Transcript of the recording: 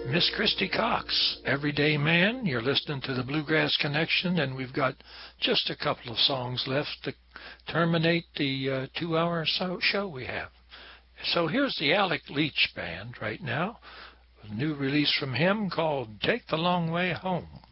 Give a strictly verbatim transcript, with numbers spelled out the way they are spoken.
Miss Christy Cox, Everyday Man. You're listening to the Bluegrass Connection, and we've got just a couple of songs left to terminate the uh, two-hour so show we have. So here's the Alec Leach Band right now, a new release from him called Take the Long Way Home.